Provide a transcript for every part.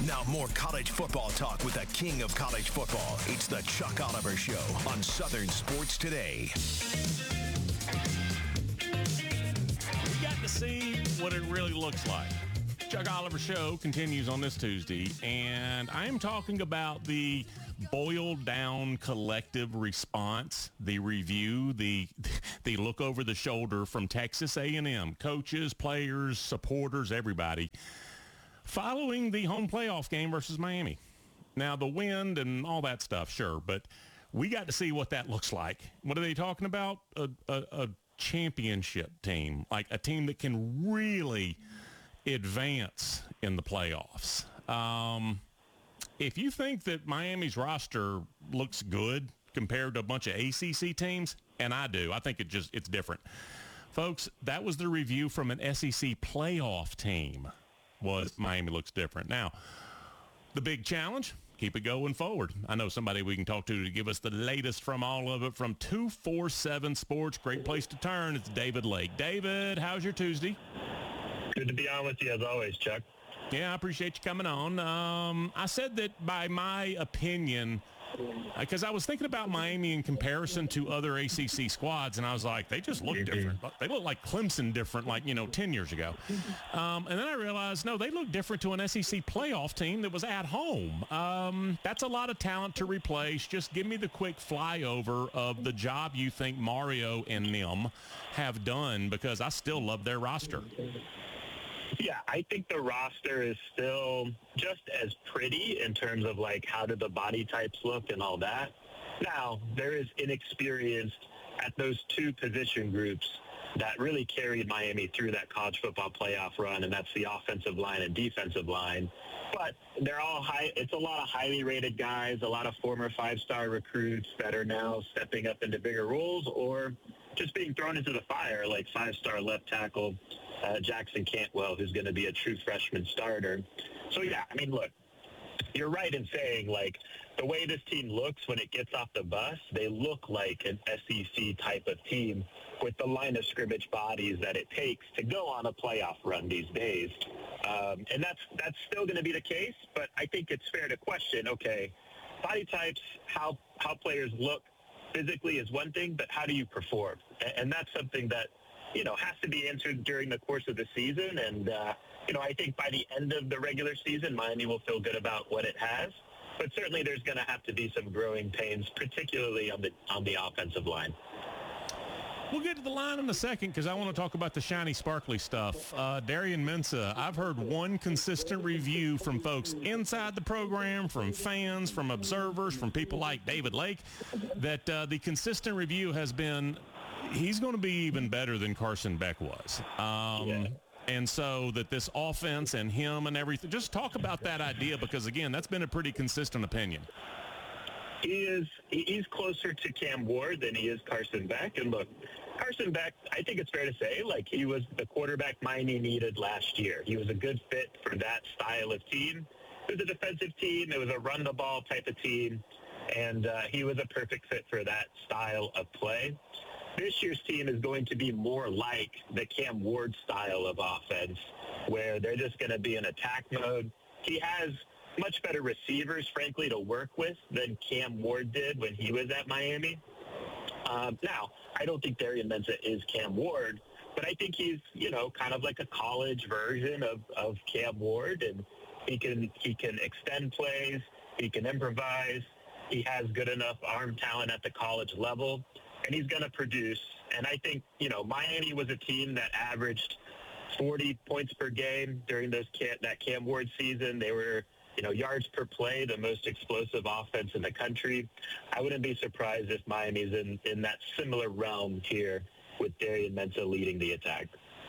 Now more college football talk with the king of college football. It's the Chuck Oliver Show on Southern Sports Today. We got to see what it really looks like. Chuck Oliver Show continues on this Tuesday, and I am talking about the boiled down collective response, the review, the look over the shoulder from Texas A&M, coaches, players, supporters, everybody, following the home playoff game versus Miami. Now, the wind and all that stuff, sure, but we got to see what that looks like. What are they talking about? A championship team, like a team that can really advance in the playoffs. If you think that Miami's roster looks good compared to a bunch of ACC teams, and I do, I think it's different. Folks, that was the review from an SEC playoff team. Was Miami looks different. Now, the big challenge, keep it going forward. I know somebody we can talk to give us the latest from all of it from 247 Sports. Great place to turn. It's David Lake. David, how's your Tuesday? Good to be on with you as always, Chuck. Yeah, I appreciate you coming on. I said that by my opinion, because I was thinking about Miami in comparison to other ACC squads, and I was like, they just look different. They look like Clemson different, like, 10 years ago. And then I realized, no, they look different to an SEC playoff team that was at home. That's a lot of talent to replace. Just give me the quick flyover of the job you think Mario and them have done, because I still love their roster. Yeah, I think the roster is still just as pretty in terms of, like, how do the body types look and all that. Now, there is inexperience at those two position groups that really carried Miami through that college football playoff run, and that's the offensive line and defensive line. But they're all high. It's a lot of highly rated guys, a lot of former five-star recruits that are now stepping up into bigger roles or just being thrown into the fire, like five-star left tackle Jackson Cantwell, who's going to be a true freshman starter. So, yeah, I mean, look, you're right in saying, like, the way this team looks when it gets off the bus, they look like an SEC type of team with the line of scrimmage bodies that it takes to go on a playoff run these days. And that's still going to be the case, but I think it's fair to question, okay, body types, how players look physically is one thing, but how do you perform? And that's something that, has to be answered during the course of the season. And, I think by the end of the regular season, Miami will feel good about what it has. But certainly there's going to have to be some growing pains, particularly on the offensive line. We'll get to the line in a second because I want to talk about the shiny, sparkly stuff. Darian Mensah, I've heard one consistent review from folks inside the program, from fans, from observers, from people like David Lake, that the consistent review has been he's going to be even better than Carson Beck was. And so that this offense and him and everything, just talk about that idea because, again, that's been a pretty consistent opinion. He's closer to Cam Ward than he is Carson Beck. And look, Carson Beck, I think it's fair to say, like, he was the quarterback Miami needed last year. He was a good fit for that style of team. It was a defensive team. It was a run-the-ball type of team. And he was a perfect fit for that style of play. This year's team is going to be more like the Cam Ward style of offense, where they're just going to be in attack mode. He has much better receivers, frankly, to work with than Cam Ward did when he was at Miami. Now, I don't think Darian Mensah is Cam Ward, but I think he's, kind of like a college version of Cam Ward, and he can extend plays, he can improvise, he has good enough arm talent at the college level, and he's going to produce. And I think, Miami was a team that averaged 40 points per game during that Cam Ward season. They were, yards per play, the most explosive offense in the country. I wouldn't be surprised if Miami's in that similar realm here with Darian Mensah leading the attack.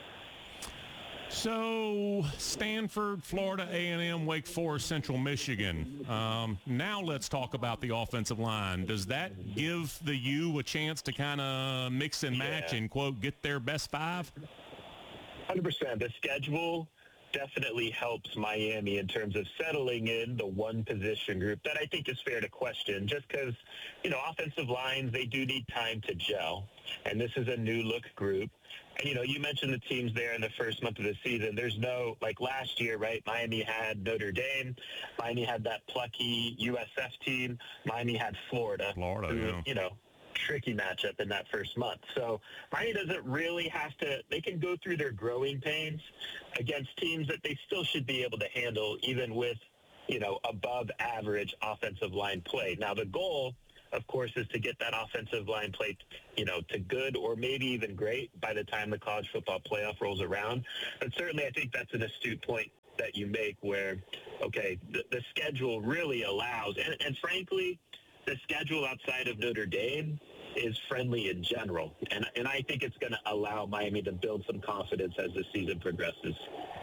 So Stanford, Florida A&M, Wake Forest, Central Michigan. Now let's talk about the offensive line. Does that give the U a chance to kind of mix and match and, quote, get their best five? 100%. The schedule definitely helps Miami in terms of settling in the one position group that I think is fair to question just because, offensive lines, they do need time to gel. And this is a new look group. And, you mentioned the teams there in the first month of the season. There's no, like last year, right? Miami had Notre Dame. Miami had that plucky USF team. Miami had Florida. Yeah. Tricky matchup in that first month. So Miami doesn't really have to, they can go through their growing pains against teams that they still should be able to handle, even with, above average offensive line play. Now, the goal, of course, is to get that offensive line play, to good or maybe even great by the time the college football playoff rolls around. But certainly I think that's an astute point that you make where, okay, the schedule really allows, and frankly, the schedule outside of Notre Dame is friendly in general. And I think it's going to allow Miami to build some confidence as the season progresses.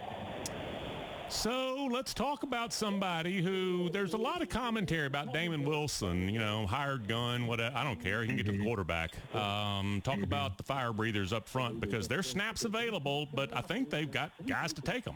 So let's talk about somebody who there's a lot of commentary about Damon Wilson, hired gun, whatever. I don't care. He can get to the quarterback. Talk about the fire breathers up front because there's snaps available, but I think they've got guys to take them.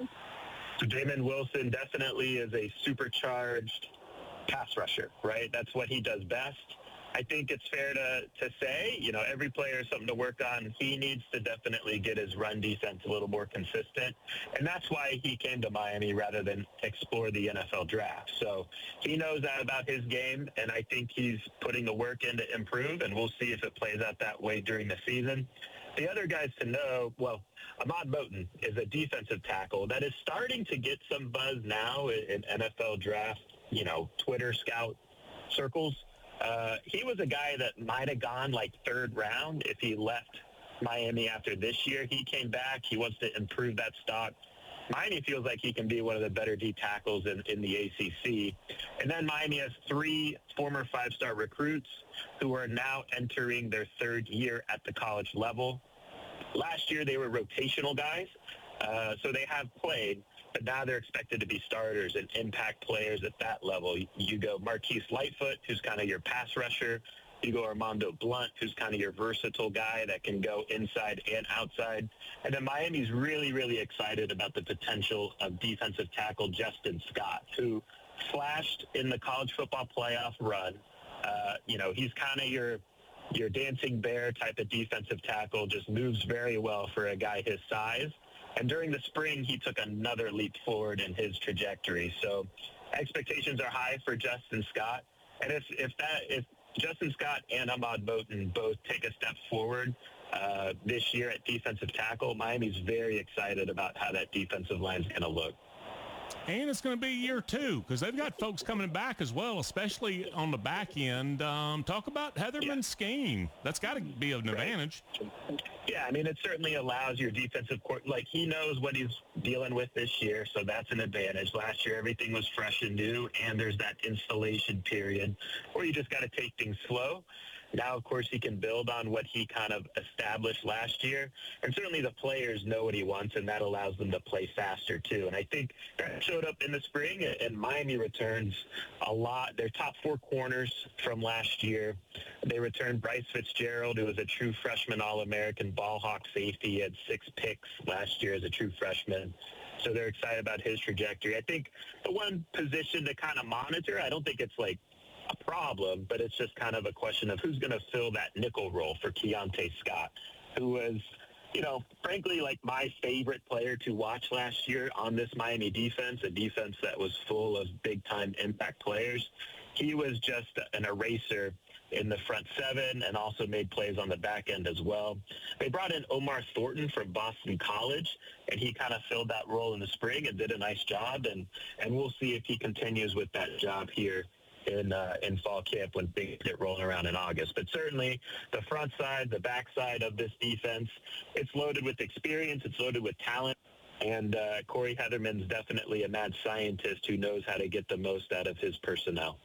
So Damon Wilson definitely is a supercharged pass rusher, right? That's what he does best. I think it's fair to say, every player has something to work on. He needs to definitely get his run defense a little more consistent. And that's why he came to Miami rather than explore the NFL draft. So he knows that about his game, and I think he's putting the work in to improve, and we'll see if it plays out that way during the season. The other guys to know, Ahmad Moten is a defensive tackle that is starting to get some buzz now in NFL draft, Twitter scout circles. He was a guy that might have gone like third round if he left Miami after this year. He came back. He wants to improve that stock. Miami feels like he can be one of the better D tackles in the ACC. And then Miami has 3 former 5-star recruits who are now entering their third year at the college level. Last year, they were rotational guys, so they have played, but now they're expected to be starters and impact players at that level. You go Marquise Lightfoot, who's kind of your pass rusher. You go Armando Blunt, who's kind of your versatile guy that can go inside and outside. And then Miami's really, really excited about the potential of defensive tackle Justin Scott, who flashed in the college football playoff run. He's kind of your dancing bear type of defensive tackle, just moves very well for a guy his size. And during the spring, he took another leap forward in his trajectory. So expectations are high for Justin Scott. And if Justin Scott and Ahmad Moten both take a step forward this year at defensive tackle, Miami's very excited about how that defensive line is going to look. And it's going to be year 2 because they've got folks coming back as well, especially on the back end. Talk about Heatherman's scheme. That's got to be an advantage. Yeah, it certainly allows your defensive court. Like, he knows what he's dealing with this year, so that's an advantage. Last year, everything was fresh and new, and there's that installation period where you just got to take things slow. Now, of course, he can build on what he kind of established last year. And certainly the players know what he wants, and that allows them to play faster, too. And I think that showed up in the spring, and Miami returns a lot. Their top 4 corners from last year. They returned Bryce Fitzgerald, who was a true freshman All-American ball hawk safety. He had 6 picks last year as a true freshman. So they're excited about his trajectory. I think the one position to kind of monitor, I don't think it's like a problem, but it's just kind of a question of who's going to fill that nickel role for Keontae Scott, who was, frankly, like my favorite player to watch last year on this Miami defense, a defense that was full of big-time impact players. He was just an eraser in the front 7 and also made plays on the back end as well. They brought in Omar Thornton from Boston College, and he kind of filled that role in the spring and did a nice job, and we'll see if he continues with that job here in fall camp when things get rolling around in August. But certainly the front side, the back side of this defense, it's loaded with experience, it's loaded with talent, and Corey Heatherman's definitely a mad scientist who knows how to get the most out of his personnel.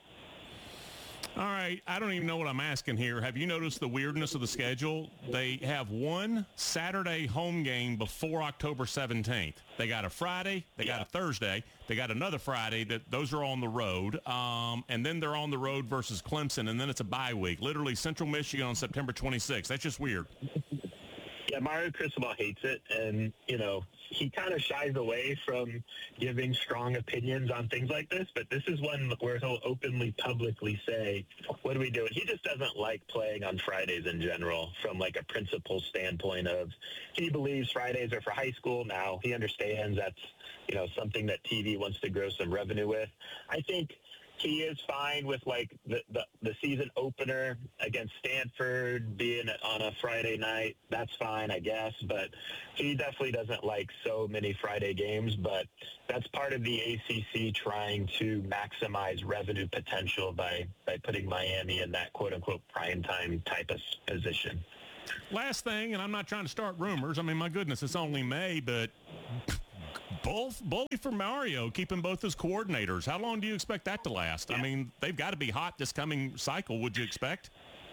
All right, I don't even know what I'm asking here. Have you noticed the weirdness of the schedule? They have one Saturday home game before October 17th. They got a Friday, they got a Thursday, they got another Friday. Those are on the road, and then they're on the road versus Clemson, and then it's a bye week. Literally Central Michigan on September 26th. That's just weird. Yeah, Mario Cristobal hates it, and, he kind of shies away from giving strong opinions on things like this, but this is one where he'll openly, publicly say, what are we doing? He just doesn't like playing on Fridays in general from, like, a principle standpoint of he believes Fridays are for high school. Now, he understands that's, something that TV wants to grow some revenue with. I think he is fine with, like, the season opener against Stanford being on a Friday night. That's fine, I guess. But he definitely doesn't like so many Friday games. But that's part of the ACC trying to maximize revenue potential by putting Miami in that quote-unquote primetime type of position. Last thing, and I'm not trying to start rumors. I mean, my goodness, it's only May, but bully for Mario, keeping both his coordinators. How long do you expect that to last? Yeah. I mean, they've got to be hot this coming cycle, would you expect?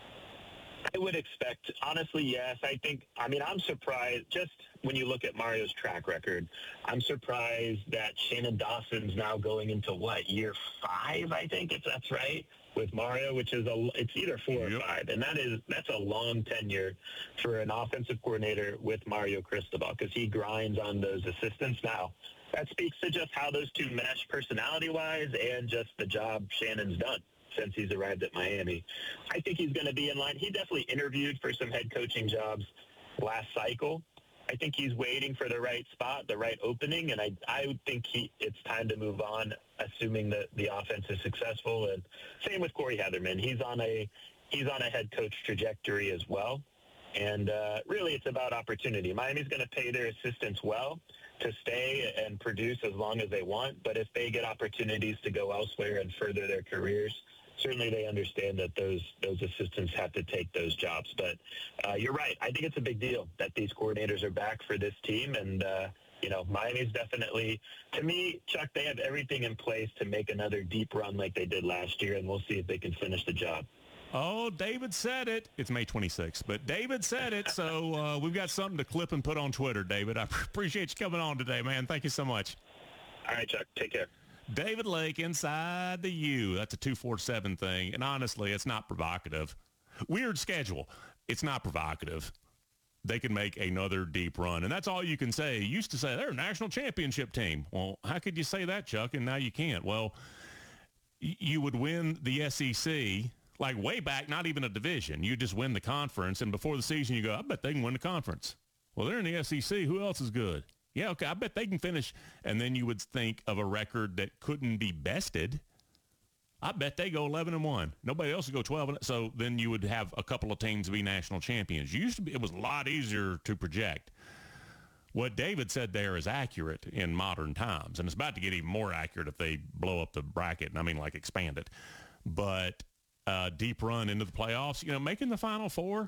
I would expect, honestly, yes. I'm surprised, just when you look at Mario's track record, I'm surprised that Shannon Dawson's now going into, year 5, I think, if that's right, with Mario, which is it's either 4 or 5. And that's a long tenure for an offensive coordinator with Mario Cristobal, because he grinds on those assistants. Now, that speaks to just how those two mesh personality-wise and just the job Shannon's done since he's arrived at Miami. I think he's going to be in line. He definitely interviewed for some head coaching jobs last cycle. I think he's waiting for the right spot, the right opening, and I would think it's time to move on, assuming that the offense is successful. And same with Corey Heatherman. He's on a head coach trajectory as well. And really, it's about opportunity. Miami's going to pay their assistants well to stay and produce as long as they want. But if they get opportunities to go elsewhere and further their careers, certainly they understand that those assistants have to take those jobs. But you're right. I think it's a big deal that these coordinators are back for this team. And, Miami's definitely, to me, Chuck, they have everything in place to make another deep run like they did last year, and we'll see if they can finish the job. Oh, David said it. It's May 26th, but David said it, so we've got something to clip and put on Twitter, David. I appreciate you coming on today, man. Thank you so much. All right, Chuck. Take care. David Lake, Inside the U. That's a 247 thing, and honestly, it's not provocative. Weird schedule. It's not provocative. They can make another deep run, and that's all you can say. You used to say they're a national championship team. Well, how could you say that, Chuck, and now you can't? Well, you would win the SEC, like way back, not even a division. You just win the conference, and before the season you go, I bet they can win the conference. Well, they're in the SEC. Who else is good? Yeah, okay, I bet they can finish. And then you would think of a record that couldn't be bested. I bet they go 11-1. Nobody else would go 12. So then you would have a couple of teams be national champions. It was a lot easier to project. What David said there is accurate in modern times, and it's about to get even more accurate if they blow up the bracket, and I mean like expand it. But deep run into the playoffs, making the Final Four,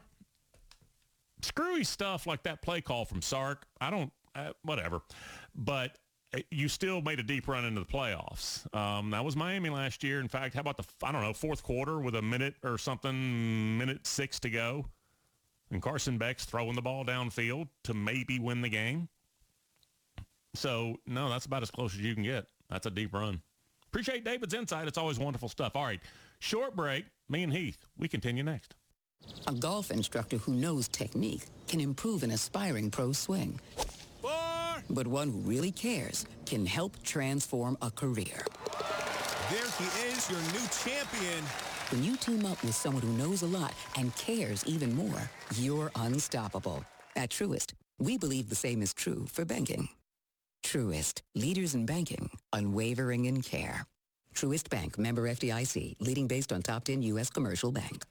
screwy stuff like that play call from Sark, whatever. But you still made a deep run into the playoffs. That was Miami last year. In fact, how about fourth quarter with a minute or something, minute 6 to go, and Carson Beck's throwing the ball downfield to maybe win the game. So, no, that's about as close as you can get. That's a deep run. Appreciate David's insight. It's always wonderful stuff. All right, short break. Me and Heath. We continue next. A golf instructor who knows technique can improve an aspiring pro's swing. But one who really cares can help transform a career. There he is, your new champion. When you team up with someone who knows a lot and cares even more, you're unstoppable. At Truist, we believe the same is true for banking. Truist, leaders in banking, unwavering in care. Truist Bank, member FDIC, leading based on top 10 U.S. commercial bank.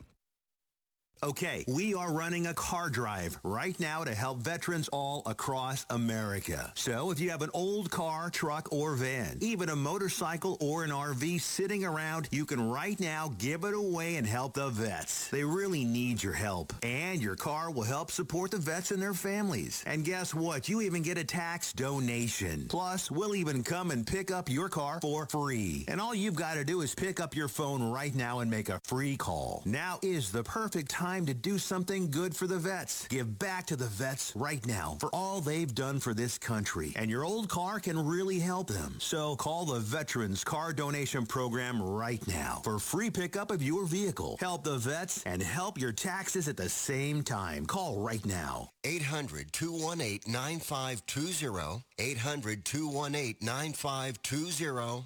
Okay, we are running a car drive right now to help veterans all across America. So if you have an old car, truck, or van, even a motorcycle or an RV sitting around, you can right now give it away and help the vets. They really need your help. And your car will help support the vets and their families. And guess what? You even get a tax donation. Plus, we'll even come and pick up your car for free. And all you've got to do is pick up your phone right now and make a free call. Now is the perfect time time to do something good for the vets. Give back to the vets right now for all they've done for this country. And your old car can really help them. So call the Veterans Car Donation Program right now for free pickup of your vehicle. Help the vets and help your taxes at the same time. Call right now. 800-218-9520. 800-218-9520.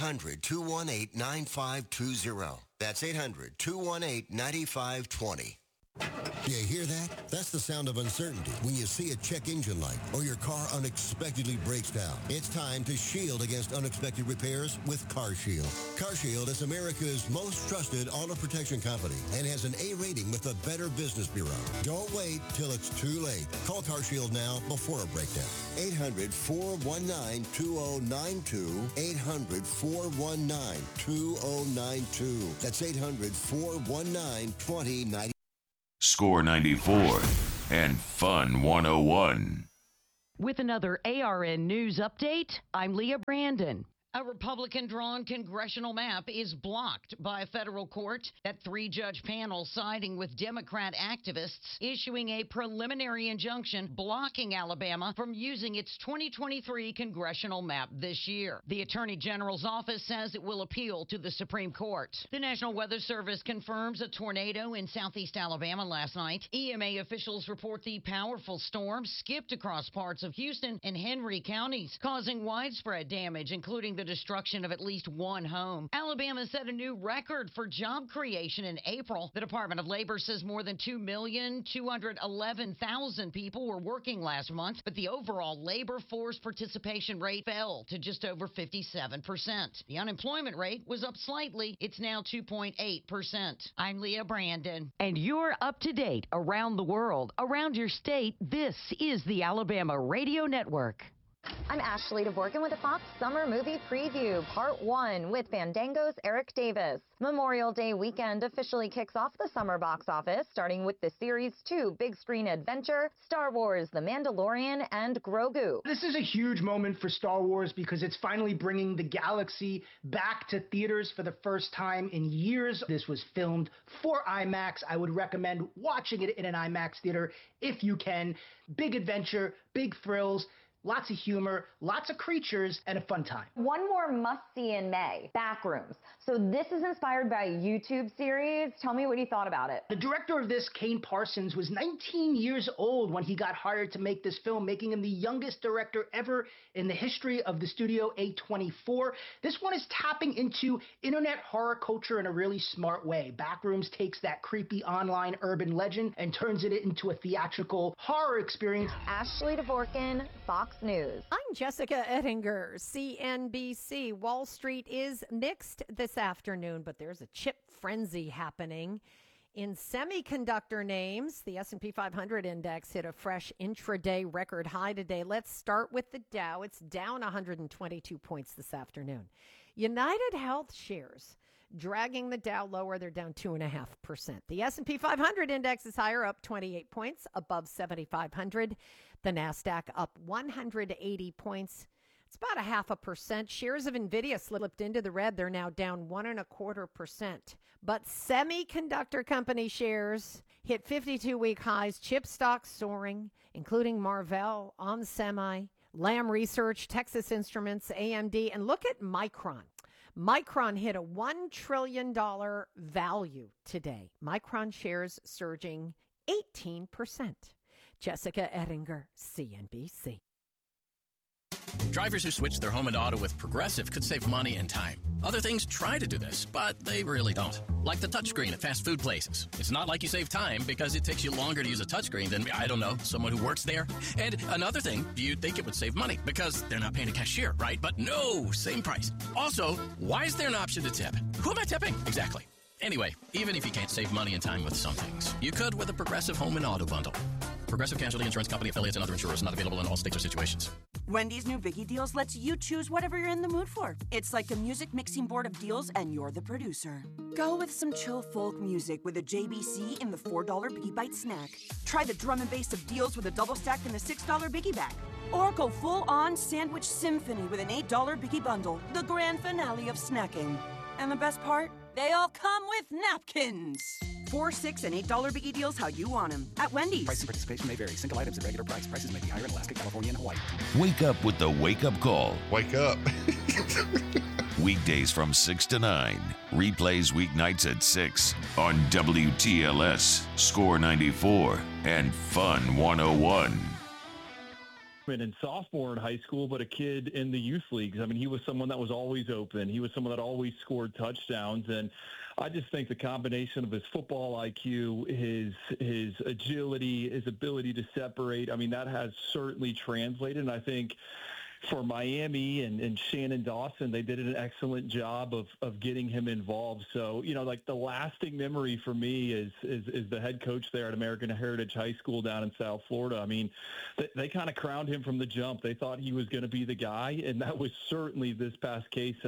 800-218-9520. That's 800-218-9520. You hear that? That's the sound of uncertainty when you see a check engine light or your car unexpectedly breaks down. It's time to shield against unexpected repairs with CarShield. CarShield is America's most trusted auto protection company and has an A rating with the Better Business Bureau. Don't wait till it's too late. Call CarShield now before a breakdown. 800-419-2092. 800-419-2092. That's 800-419-2092. Score 94 and Fun 101. With another ARN News update, I'm Leah Brandon. A Republican-drawn congressional map is blocked by a federal court. That three-judge panel siding with Democrat activists, issuing a preliminary injunction blocking Alabama from using its 2023 congressional map this year. The Attorney General's office says it will appeal to the Supreme Court. The National Weather Service confirms a tornado in southeast Alabama last night. EMA officials report the powerful storm skipped across parts of Houston and Henry counties, causing widespread damage, including the destruction of at least one home. Alabama set a new record for job creation in April. The Department of Labor says more than 2,211,000 people were working last month, but the overall labor force participation rate fell to just over 57%. The unemployment rate was up slightly. It's now 2.8%. I'm Leah Brandon. And you're up to date around the world, around your state. This is the Alabama Radio Network. I'm Ashley DeVorkin with the Fox Summer Movie Preview, Part 1 with Fandango's Eric Davis. Memorial Day weekend officially kicks off the summer box office, starting with the Series 2 big screen adventure, Star Wars, The Mandalorian, and Grogu. This is a huge moment for Star Wars because it's finally bringing the galaxy back to theaters for the first time in years. This was filmed for IMAX. I would recommend watching it in an IMAX theater if you can. Big adventure, big thrills. Lots of humor, lots of creatures, and a fun time. One more must-see in May, Backrooms. So this is inspired by a YouTube series. Tell me what you thought about it. The director of this, Kane Parsons, was 19 years old when he got hired to make this film, making him the youngest director ever in the history of the studio A24. This one is tapping into internet horror culture in a really smart way. Backrooms takes that creepy online urban legend and turns it into a theatrical horror experience. Ashley DeVorkin, Fox News. I'm Jessica Ettinger, CNBC. Wall Street is mixed this afternoon, but there's a chip frenzy happening. In semiconductor names, the S&P 500 index hit a fresh intraday record high today. Let's start with the Dow. It's down 122 points this afternoon. United Health shares dragging the Dow lower. They're down 2.5%. The S&P 500 index is higher, up 28 points, above 7,500. The NASDAQ up 180 points. It's about 0.5%. Shares of NVIDIA slipped into the red. They're now down 1.25%. But semiconductor company shares hit 52-week highs. Chip stocks soaring, including Marvell, onsemi, Lam Research, Texas Instruments, AMD, and look at Micron. Micron hit a $1 trillion value today. Micron shares surging 18%. Jessica Ettinger, CNBC. Drivers who switch their home and auto with Progressive could save money and time. Other things try to do this, but they really don't. Like the touchscreen at fast food places. It's not like you save time because it takes you longer to use a touchscreen than, I don't know, someone who works there. And another thing, you'd think it would save money because they're not paying a cashier, right? But no, same price. Also, why is there an option to tip? Who am I tipping? Exactly. Anyway, even if you can't save money and time with some things, you could with a Progressive home and auto bundle. Progressive Casualty Insurance Company, affiliates, and other insurers. Not available in all states or situations. Wendy's new Biggie Deals lets you choose whatever you're in the mood for. It's like a music mixing board of deals, and you're the producer. Go with some chill folk music with a JBC in the $4 Biggie Bite snack. Try the drum and bass of deals with a double stack in the $6 Biggie Bag. Or go full-on sandwich symphony with an $8 Biggie Bundle, the grand finale of snacking. And the best part? They all come with napkins. $4, $6, and $8 Biggie Deals how you want them. At Wendy's. Price and participation may vary. Single items at regular price. Prices may be higher in Alaska, California, and Hawaii. Wake up with the Wake Up Call. Wake up. Weekdays from 6 to 9. Replays weeknights at 6 on WTLS, Score 94, and Fun 101. And sophomore in high school, but a kid in the youth leagues. I mean, he was someone that was always open. He was someone that always scored touchdowns. And I just think the combination of his football IQ, his agility, his ability to separate, I mean, that has certainly translated. And I think for Miami and Shannon Dawson, they did an excellent job of getting him involved. So, like the lasting memory for me is the head coach there at American Heritage High School down in South Florida. I mean, they kind of crowned him from the jump. They thought he was going to be the guy, and that was certainly this past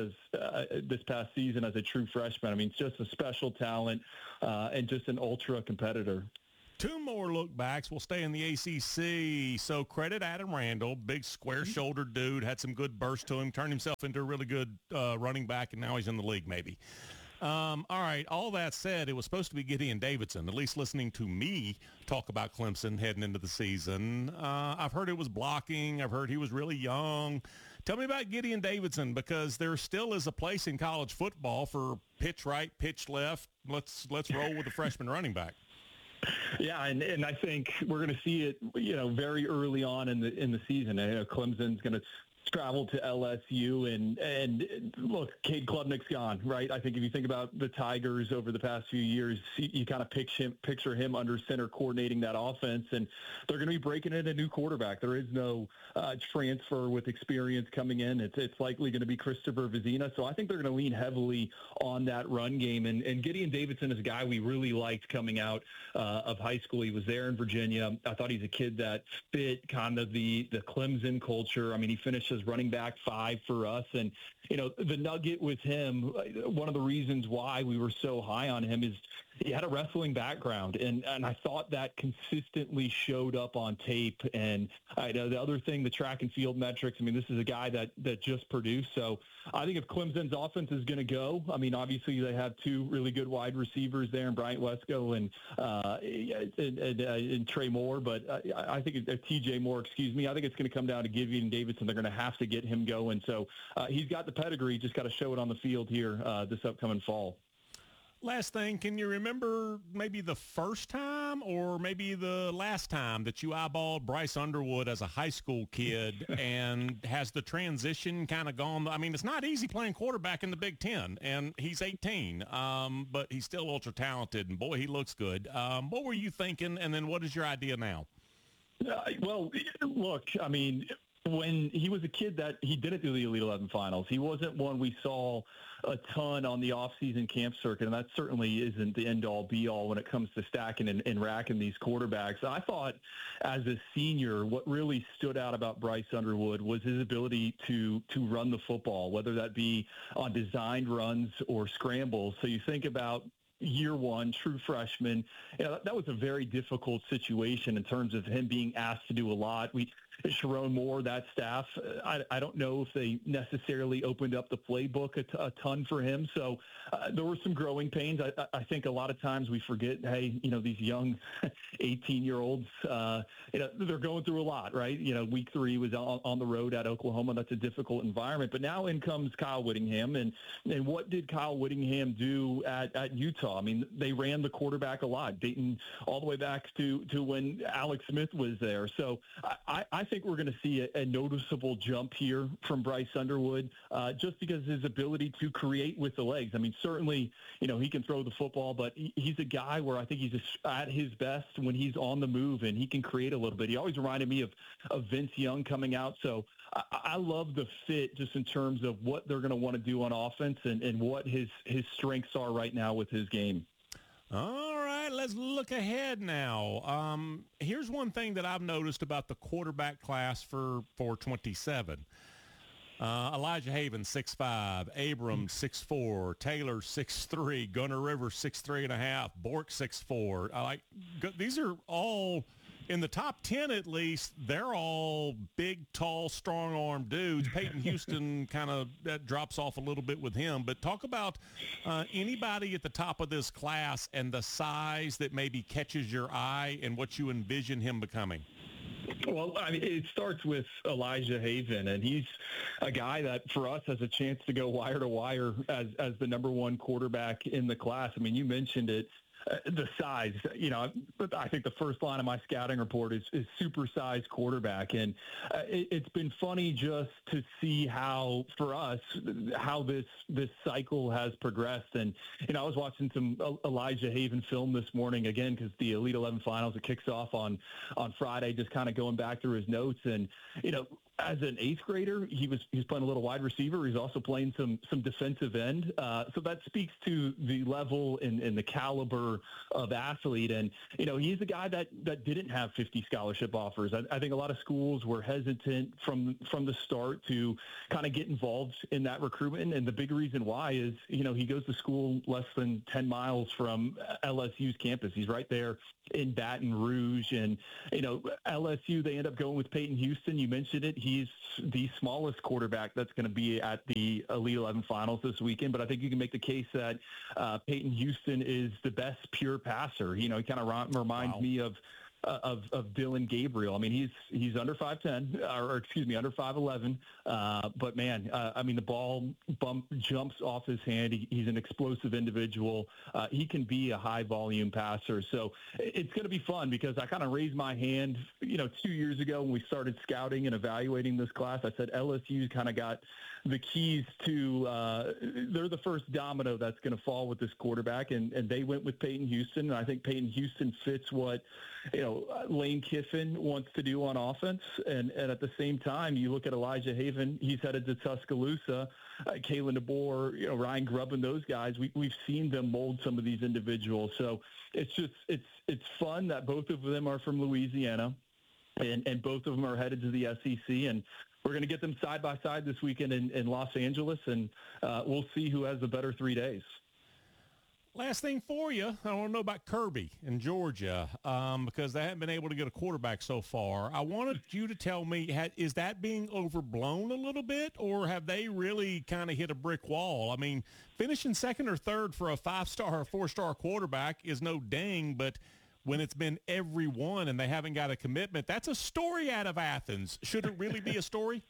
season as a true freshman. I mean, it's just a special talent and just an ultra competitor. Two more look backs. We'll stay in the ACC. So credit Adam Randall, big square-shouldered dude, had some good burst to him, turned himself into a really good running back, and now he's in the league maybe. All right, all that said, it was supposed to be Gideon Davidson, at least listening to me talk about Clemson heading into the season. I've heard it was blocking. I've heard he was really young. Tell me about Gideon Davidson, because there still is a place in college football for pitch right, pitch left. Let's roll with the freshman running back. Yeah, and I think we're going to see it, very early on in the season. Clemson's going to travel to LSU, and look, Cade Klubnik's gone, right? I think if you think about the Tigers over the past few years, you kind of picture him under center coordinating that offense, and they're going to be breaking in a new quarterback. There is no transfer with experience coming in. It's likely going to be Christopher Vizina, so I think they're going to lean heavily on that run game, and Gideon Davidson is a guy we really liked coming out of high school. He was there in Virginia. I thought he's a kid that fit kind of the Clemson culture. I mean, he finished as running back 5 for us. And, the nugget with him, one of the reasons why we were so high on him is he had a wrestling background. And I thought that consistently showed up on tape. And the other thing, the track and field metrics, I mean, this is a guy that just produced. So I think if Clemson's offense is going to go, I mean, obviously they have 2 really good wide receivers there in Bryant Wesco and Trey Moore, but I think TJ Moore, excuse me. I think it's going to come down to Gideon Davidson. They're going to have to get him going. So he's got the pedigree, just got to show it on the field here this upcoming fall. Last thing, can you remember maybe the first time or maybe the last time that you eyeballed Bryce Underwood as a high school kid, and has the transition kind of gone? I mean, it's not easy playing quarterback in the Big Ten, and he's 18, but he's still ultra talented, and boy, he looks good. What were you thinking, and then what is your idea now? Well, look, I mean, when he was a kid that he didn't do the Elite 11 finals, he wasn't one we saw a ton on the off-season camp circuit, and that certainly isn't the end-all, be-all when it comes to stacking and racking these quarterbacks. I thought as a senior, what really stood out about Bryce Underwood was his ability to run the football, whether that be on designed runs or scrambles. So you think about year one, true freshman, that was a very difficult situation in terms of him being asked to do a lot. Sharon Moore, that staff, I don't know if they necessarily opened up the playbook a ton for him. So there were some growing pains. I think a lot of times we forget, hey, these young 18-year-olds, they're going through a lot, right? Week 3 was on the road at Oklahoma. That's a difficult environment. But now in comes Kyle Whittingham. And what did Kyle Whittingham do at Utah? I mean, they ran the quarterback a lot, dating all the way back to when Alex Smith was there. So I think we're going to see a noticeable jump here from Bryce Underwood just because his ability to create with the legs. I mean, certainly, he can throw the football, but he's a guy where I think he's at his best when he's on the move and he can create a little bit. He always reminded me of Vince Young coming out. So I love the fit just in terms of what they're going to want to do on offense and what his strengths are right now with his game. All right, let's look ahead now. Here's one thing that I've noticed about the quarterback class for 27. Elijah Haven, 6'5", Abrams, 6'4", Taylor, 6'3", Gunnar Rivers, 6'3.5", Bork, 6'4". These are all in the top 10 at least, they're all big, tall, strong-armed dudes. Peyton Houston kind of that drops off a little bit with him. But talk about anybody at the top of this class and the size that maybe catches your eye and what you envision him becoming. Well, I mean, it starts with Elijah Haven, and he's a guy that, for us, has a chance to go wire to wire as the number one quarterback in the class. I mean, you mentioned it. The size, I think the first line of my scouting report is super-sized quarterback. And it's been funny just to see how, for us, how this cycle has progressed. And, I was watching some Elijah Haven film this morning, again, because the Elite 11 Finals, it kicks off on Friday, just kind of going back through his notes. And, as an eighth grader, he's playing a little wide receiver. He's also playing some defensive end. So that speaks to the level and the caliber of athlete. And, he's a guy that didn't have 50 scholarship offers. I think a lot of schools were hesitant from the start to kind of get involved in that recruitment. And the big reason why is, he goes to school less than 10 miles from LSU's campus. He's right there in Baton Rouge. And, LSU, they end up going with Peyton Houston. You mentioned it. He's the smallest quarterback that's going to be at the Elite 11 Finals this weekend. But I think you can make the case that Peyton Houston is the best pure passer. He kind of reminds me of Dylan Gabriel. I mean, he's under 5'10", or excuse me, under 5'11". But man, the ball jumps off his hand. He's an explosive individual. He can be a high volume passer. So it's going to be fun because I kind of raised my hand, 2 years ago when we started scouting and evaluating this class. I said LSU kind of got the keys to, they're the first domino that's going to fall with this quarterback, and they went with Peyton Houston. And I think Peyton Houston fits what, Lane Kiffin wants to do on offense. And at the same time, you look at Elijah Haven, he's headed to Tuscaloosa, Kalen DeBoer, Ryan Grubb and those guys. We've seen them mold some of these individuals. So it's fun that both of them are from Louisiana and both of them are headed to the SEC. And we're going to get them side by side this weekend in Los Angeles, and we'll see who has the better 3 days. Last thing for you, I want to know about Kirby in Georgia because they haven't been able to get a quarterback so far. I wanted you to tell me, is that being overblown a little bit, or have they really kind of hit a brick wall? I mean, finishing second or third for a 5-star or 4-star quarterback is no ding, but when it's been every one and they haven't got a commitment, that's a story out of Athens. Should it really be a story?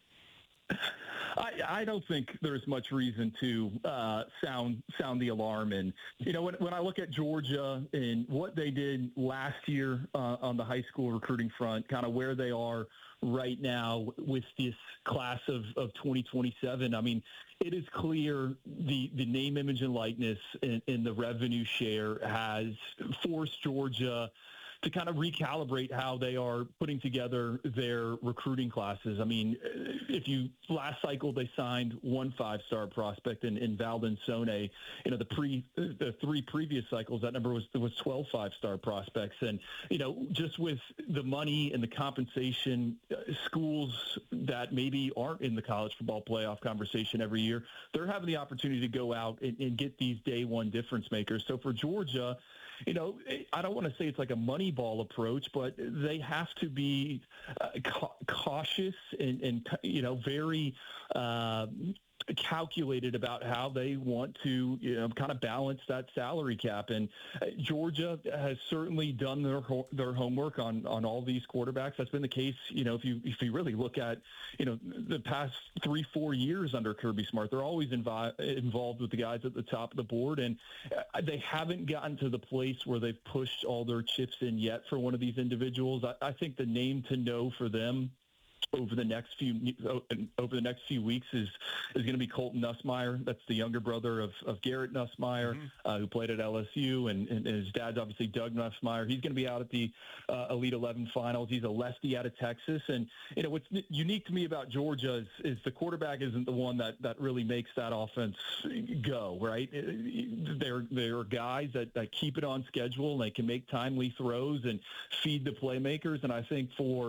I don't think there's much reason to sound the alarm. And, when I look at Georgia and what they did last year on the high school recruiting front, kind of where they are right now with this class of 2027, I mean, it is clear the name, image, and likeness in the revenue share has forced Georgia to kind of recalibrate how they are putting together their recruiting classes. I mean, last cycle they signed one 5-star prospect in Valdon Sone. The 3 previous cycles, that number was 12 5-star prospects. And, just with the money and the compensation, schools that maybe aren't in the college football playoff conversation every year, they're having the opportunity to go out and get these day one difference makers. So for Georgia, I don't want to say it's like a money ball approach, but they have to be cautious and very calculated about how they want to kind of balance that salary cap. And Georgia has certainly done their homework on all these quarterbacks. That's been the case, if you really look at the past 3-4 years under Kirby Smart, they're always involved with the guys at the top of the board, and they haven't gotten to the place where they've pushed all their chips in yet for one of these individuals. I think the name to know for them over the next few weeks is going to be Colton Nussmeier. That's the younger brother of Garrett Nussmeier, who played at LSU, and his dad's obviously Doug Nussmeier. He's going to be out at the Elite 11 Finals. He's a lefty out of Texas, and what's unique to me about Georgia is the quarterback isn't the one that really makes that offense go, right? There are guys that keep it on schedule, and they can make timely throws and feed the playmakers, and I think for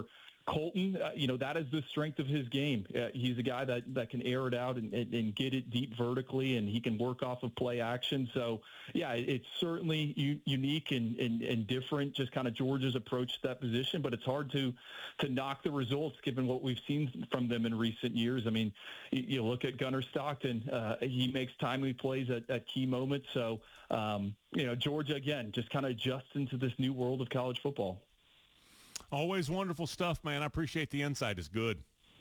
Colton, that is the strength of his game. He's a guy that can air it out and get it deep vertically, and he can work off of play action. So, yeah, it's certainly unique and different, just kind of Georgia's approach to that position. But it's hard to knock the results given what we've seen from them in recent years. I mean, you look at Gunnar Stockton. He makes timely plays at key moments. So, Georgia, again, just kind of adjusts into this new world of college football. Always wonderful stuff, man. I appreciate the insight. It's good.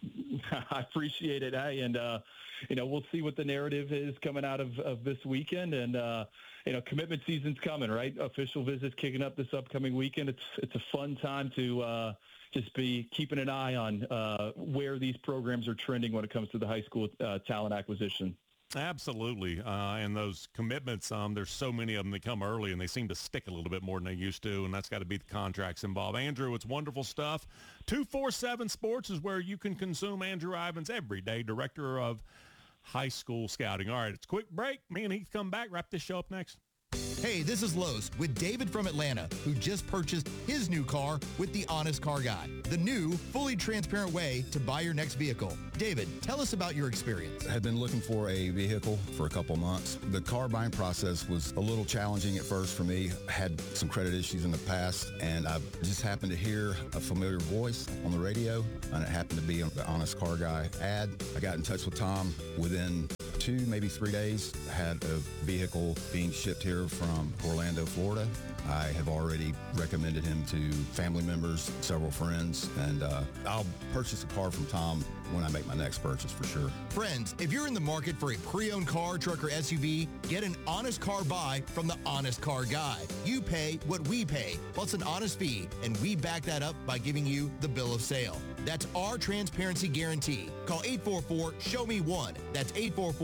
I appreciate it. Hey, and, we'll see what the narrative is coming out of this weekend. And, commitment season's coming, right? Official visits kicking up this upcoming weekend. It's a fun time to just be keeping an eye on where these programs are trending when it comes to the high school talent acquisition. Absolutely. And those commitments, there's so many of them that come early, and they seem to stick a little bit more than they used to, and that's got to be the contracts involved. Andrew, it's wonderful stuff. 247 Sports is where you can consume Andrew Ivins every day, Director of High School Scouting. All right, it's a quick break. Me and Heath come back. Wrap this show up next. Hey, this is Los with David from Atlanta, who just purchased his new car with the Honest Car Guy, the new, fully transparent way to buy your next vehicle. David, tell us about your experience. I had been looking for a vehicle for a couple months. The car buying process was a little challenging at first for me. I had some credit issues in the past, and I just happened to hear a familiar voice on the radio, and it happened to be on the Honest Car Guy ad. I got in touch with Tom. Within 2, maybe 3 days, I had a vehicle being shipped here from Orlando, Florida. I have already recommended him to family members, several friends, and I'll purchase a car from Tom when I make my next purchase for sure. Friends, if you're in the market for a pre-owned car, truck, or SUV, get an honest car buy from the Honest Car Guy. You pay what we pay, plus an honest fee, and we back that up by giving you the bill of sale. That's our transparency guarantee. Call 844-SHOW-ME-1. That's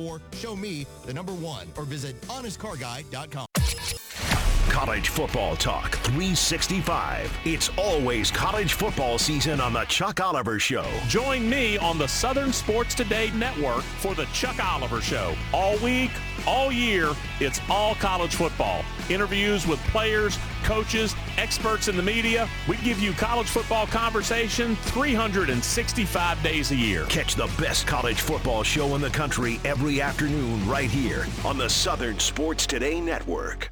844-SHOW-ME-1, or visit honestcarguy.com. College football talk 365. It's always college football season on the Chuck Oliver Show. Join me on the Southern Sports Today Network for the Chuck Oliver Show. All week, all year, it's all college football. Interviews with players, coaches, experts in the media. We give you college football conversation 365 days a year. Catch the best college football show in the country every afternoon right here on the Southern Sports Today Network.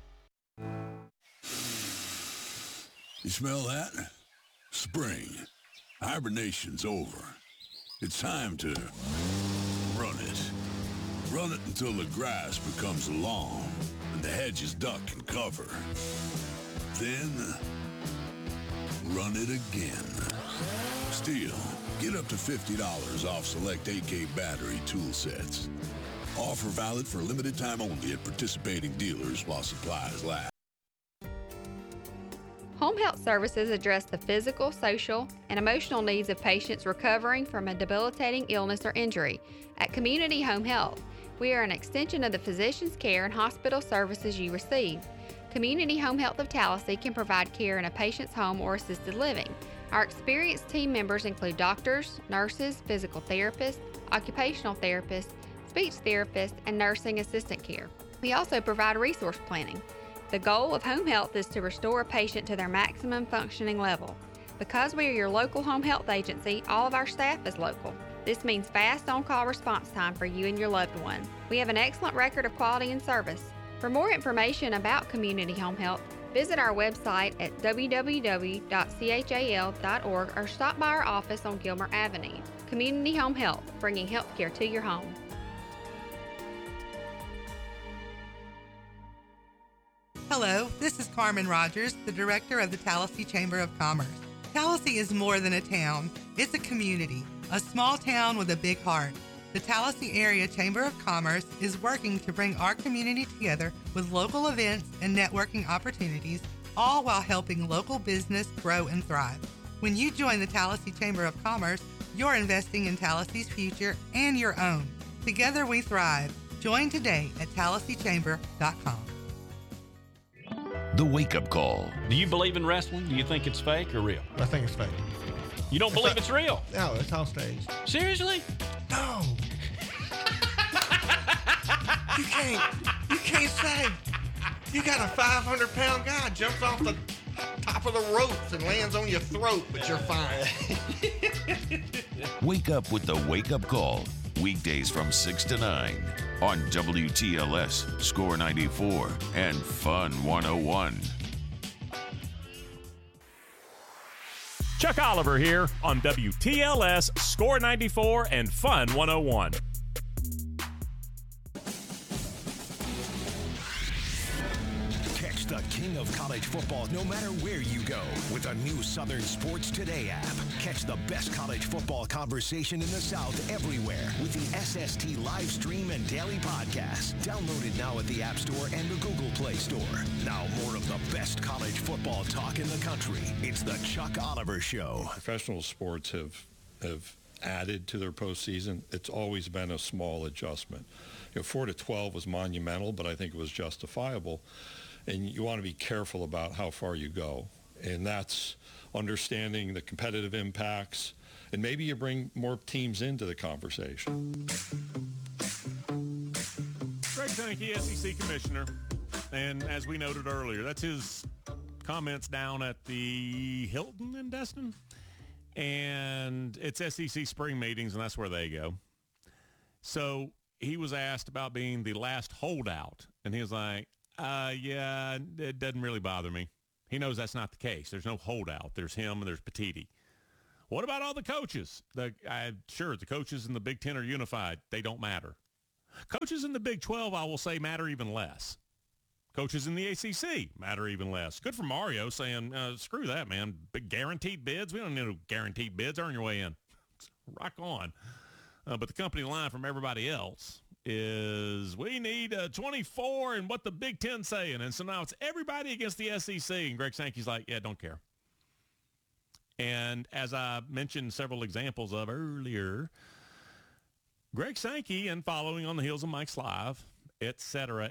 You smell that? Spring. Hibernation's over. It's time to run it. Run it until the grass becomes long and the hedges duck and cover. Then, run it again. Still, get up to $50 off select AK battery tool sets. Offer valid for a limited time only at participating dealers while supplies last. Home health services address the physical, social, and emotional needs of patients recovering from a debilitating illness or injury. At Community Home Health, we are an extension of the physician's care and hospital services you receive. Community Home Health of Tallassee can provide care in a patient's home or assisted living. Our experienced team members include doctors, nurses, physical therapists, occupational therapists, speech therapists, and nursing assistant care. We also provide resource planning. The goal of home health is to restore a patient to their maximum functioning level. Because we are your local home health agency, all of our staff is local. This means fast on-call response time for you and your loved one. We have an excellent record of quality and service. For more information about Community Home Health, visit our website at www.chal.org or stop by our office on Gilmer Avenue. Community Home Health, bringing healthcare to your home. Hello, this is Carmen Rogers, the director of the Tallassee Chamber of Commerce. Tallassee is more than a town. It's a community, a small town with a big heart. The Tallassee Area Chamber of Commerce is working to bring our community together with local events and networking opportunities, all while helping local business grow and thrive. When you join the Tallassee Chamber of Commerce, you're investing in Tallassee's future and your own. Together we thrive. Join today at TallasseeChamber.com. The Wake-Up Call. Do you believe in wrestling? Do you think it's fake or real? I think it's fake. You don't believe it's real? No, it's all staged. Seriously? No. You can't say you got a 500-pound guy jumps off the top of the ropes and lands on your throat, but you're fine. Wake up with the Wake Up Call. Weekdays from 6 to 9 on WTLS, Score 94, and Fun 101. Chuck Oliver here on WTLS, Score 94, and Fun 101. Catch the king of college football no matter where you go with the new Southern Sports Today app. Catch the best college football conversation in the South everywhere with the SST live stream and daily podcast. Download it now at the App Store and the Google Play Store. Now more of the best college football talk in the country. It's the Chuck Oliver Show. Professional sports have added to their postseason. It's always been a small adjustment. 4 to 12 was monumental, but I think it was justifiable. And you want to be careful about how far you go. And that's understanding the competitive impacts. And maybe you bring more teams into the conversation. Greg Sankey, SEC Commissioner. And as we noted earlier, that's his comments down at the Hilton in Destin. And it's SEC spring meetings, and that's where they go. So he was asked about being the last holdout. And he was like, yeah, it doesn't really bother me. He knows that's not the case. There's no holdout. There's him and there's Petiti. What about all the coaches? Sure, the coaches in the Big Ten are unified. They don't matter. Coaches in the Big 12, I will say, matter even less. Coaches in the ACC matter even less. Good for Mario saying, screw that, man. Big guaranteed bids? We don't need no guaranteed bids. Earn your way in. Rock on. But the company line from everybody else is we need 24 and what the Big Ten saying. And so now it's everybody against the SEC. And Greg Sankey's like, yeah, don't care. And as I mentioned several examples of earlier, Greg Sankey, and following on the heels of Mike's Live, et cetera,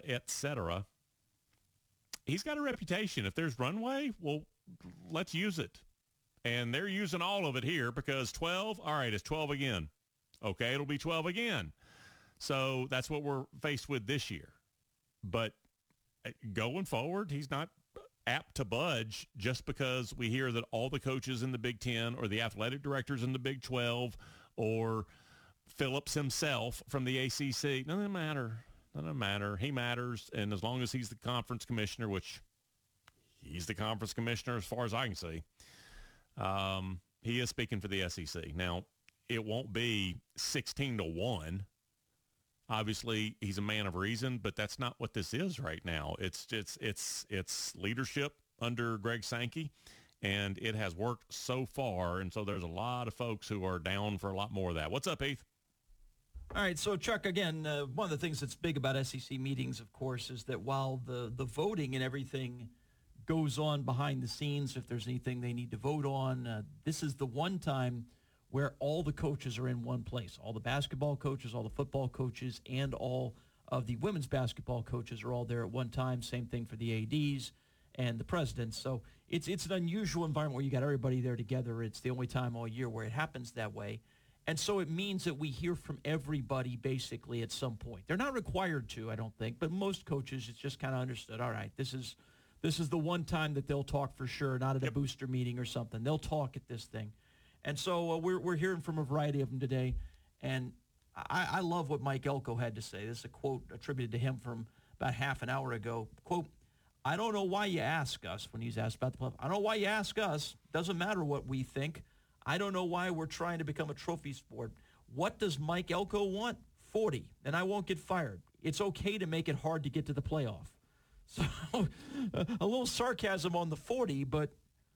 he's got a reputation. If there's runway, well, let's use it. And they're using all of it here because 12, all right, it's 12 again. Okay, it'll be 12 again. So that's what we're faced with this year. But going forward, he's not apt to budge just because we hear that all the coaches in the Big Ten or the athletic directors in the Big 12 or Phillips himself from the ACC. Doesn't matter. Doesn't matter. He matters. And as long as he's the conference commissioner, which he's the conference commissioner as far as I can see, he is speaking for the SEC. Now, it won't be 16-1. Obviously, he's a man of reason, but that's not what this is right now. It's leadership under Greg Sankey, and it has worked so far. And so there's a lot of folks who are down for a lot more of that. What's up, Heath? All right, so Chuck, again, one of the things that's big about SEC meetings, of course, is that while the voting and everything goes on behind the scenes, if there's anything they need to vote on, this is the one time where all the coaches are in one place. All the basketball coaches, all the football coaches, and all of the women's basketball coaches are all there at one time. Same thing for the ADs and the presidents. So it's an unusual environment where you got everybody there together. It's the only time all year where it happens that way. And so it means that we hear from everybody basically at some point. They're not required to, I don't think, but most coaches, it's just kind of understood, all right, this is the one time that they'll talk for sure, not at a booster meeting or something. They'll talk at this thing. And so we're hearing from a variety of them today, and I love what Mike Elko had to say. This is a quote attributed to him from about half an hour ago. Quote, I don't know why you ask us, when he's asked about the playoff. I don't know why you ask us. Doesn't matter what we think. I don't know why we're trying to become a trophy sport. What does Mike Elko want? 40, and I won't get fired. It's okay to make it hard to get to the playoff. So a little sarcasm on the 40, but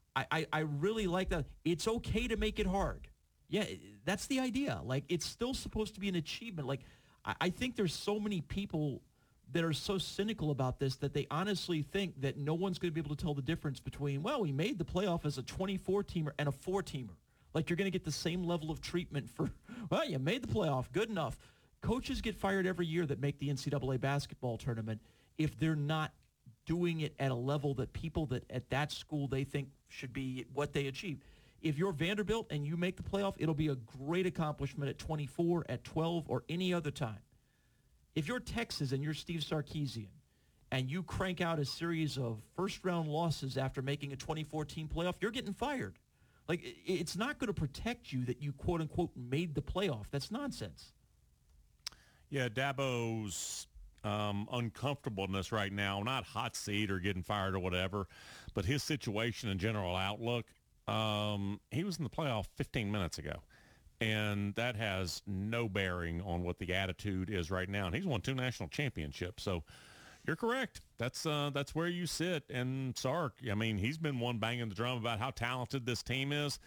I really like that. It's okay to make it hard. Yeah, that's the idea. Like, it's still supposed to be an achievement. Like, I think there's so many people that are so cynical about this that they honestly think that no one's going to be able to tell the difference between, well, we made the playoff as a 24-teamer and a 4-teamer. Like, you're going to get the same level of treatment for, well, you made the playoff, good enough. Coaches get fired every year that make the NCAA basketball tournament if they're not doing it at a level that people that at that school they think should be what they achieve. If you're Vanderbilt and you make the playoff, it'll be a great accomplishment at 24, at 12, or any other time. If you're Texas and you're Steve Sarkisian and you crank out a series of first-round losses after making a 2014 playoff, you're getting fired. Like, it's not going to protect you that you, quote-unquote, made the playoff. That's nonsense. Yeah, Dabo's uncomfortableness right now, not hot seat or getting fired or whatever, but his situation and general outlook, he was in the playoff 15 minutes ago. And that has no bearing on what the attitude is right now. And he's won 2 national championships. So you're correct. That's where you sit. And Sark, I mean, he's been one banging the drum about how talented this team is.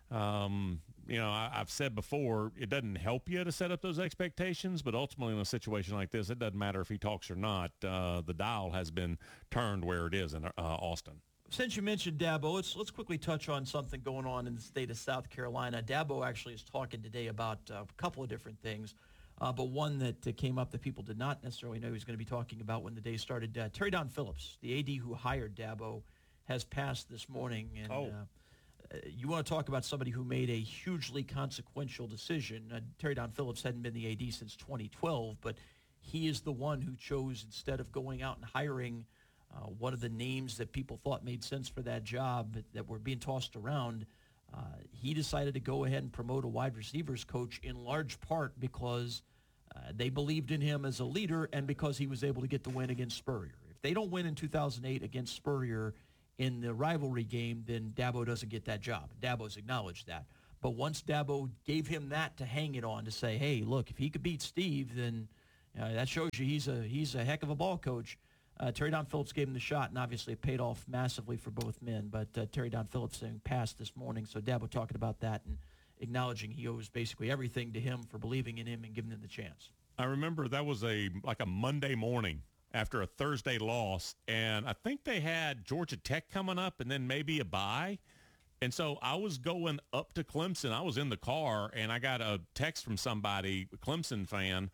I've said before, it doesn't help you to set up those expectations, but ultimately in a situation like this, it doesn't matter if he talks or not. The dial has been turned where it is in Austin. Since you mentioned Dabo, let's quickly touch on something going on in the state of South Carolina. Dabo actually is talking today about a couple of different things, but one that came up that people did not necessarily know he was going to be talking about when the day started. Terry Don Phillips, the AD who hired Dabo, has passed this morning. And you want to talk about somebody who made a hugely consequential decision. Terry Don Phillips hadn't been the AD since 2012, but he is the one who chose, instead of going out and hiring one of the names that people thought made sense for that job that were being tossed around, he decided to go ahead and promote a wide receivers coach, in large part because they believed in him as a leader and because he was able to get the win against Spurrier. If they don't win in 2008 against Spurrier in the rivalry game, then Dabo doesn't get that job. Dabo's acknowledged that. But once Dabo gave him that to hang it on, to say, hey, look, if he could beat Steve, then that shows you he's a heck of a ball coach. Terry Don Phillips gave him the shot, and obviously it paid off massively for both men. But Terry Don Phillips saying passed this morning, so Dabo talking about that and acknowledging he owes basically everything to him for believing in him and giving him the chance. I remember that was like a Monday morning after a Thursday loss, and I think they had Georgia Tech coming up and then maybe a bye. And so I was going up to Clemson. I was in the car, and I got a text from somebody, a Clemson fan,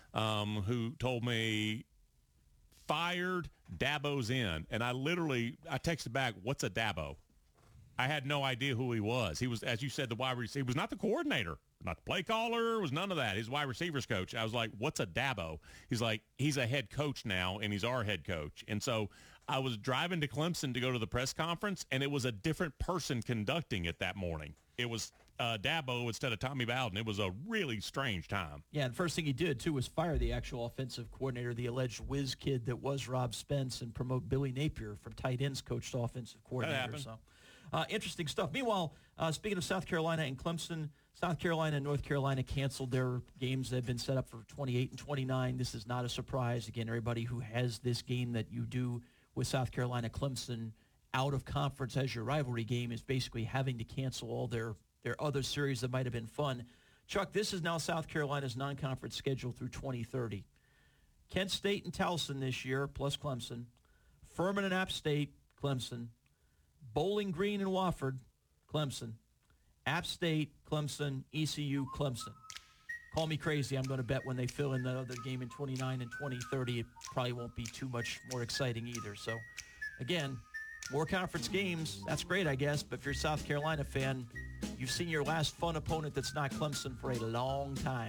who told me, fired, Dabo's in. And I texted back, what's a Dabo? I had no idea who he was. He was, as you said, the wide receiver. He was not the coordinator, not the play caller, was none of that. He's wide receivers coach. I was like, what's a Dabo? He's like, he's a head coach now, and he's our head coach. And so I was driving to Clemson to go to the press conference, and it was a different person conducting it that morning. It was Dabo instead of Tommy Bowden. It was a really strange time. Yeah, and the first thing he did, too, was fire the actual offensive coordinator, the alleged whiz kid that was Rob Spence, and promote Billy Napier from tight ends coach to offensive coordinator. That happened. So, interesting stuff. Meanwhile, speaking of South Carolina and Clemson, South Carolina and North Carolina canceled their games that have been set up for 28 and 29. This is not a surprise. Again, everybody who has this game that you do with South Carolina, Clemson, out of conference as your rivalry game is basically having to cancel all their other series that might have been fun. Chuck, this is now South Carolina's non-conference schedule through 2030. Kent State and Towson this year, plus Clemson. Furman and App State, Clemson. Bowling Green and Wofford, Clemson. App State, Clemson. ECU, Clemson. Call me crazy. I'm going to bet when they fill in the other game in 29 and 2030, it probably won't be too much more exciting either. So, again, more conference games. That's great, I guess. But if you're a South Carolina fan, you've seen your last fun opponent that's not Clemson for a long time.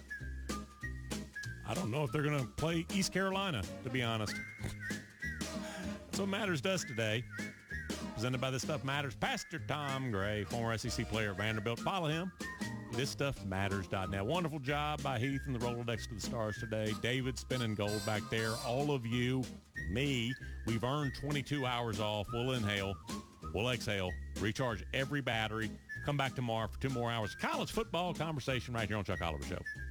I don't know if they're going to play East Carolina, to be honest. That's what matters to us today. Presented by This Stuff Matters. Pastor Tom Gray, former SEC player at Vanderbilt. Follow him. ThisStuffMatters.net. Wonderful job by Heath and the Rolodex to the Stars today. David spinning gold back there. All of you, me, we've earned 22 hours off. We'll inhale. We'll exhale. Recharge every battery. Come back tomorrow for 2 more hours of college football conversation right here on Chuck Oliver Show.